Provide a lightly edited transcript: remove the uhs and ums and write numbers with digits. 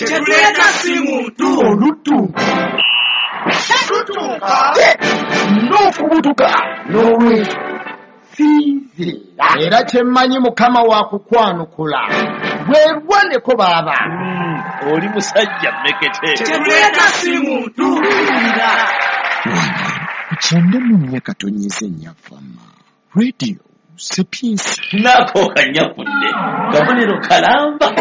Tetuleeta si muntu oluddu tetutuuka n'okubutuka n'olwezo sinzira era kyemmanyi mukama wa kukwanukula bwerwaneko baaba oli musajja mmekete tetuleeta si muntu kukyende munye katonyize nnyavama rediyo sepiensi naako kanyakudde kabonero kalamba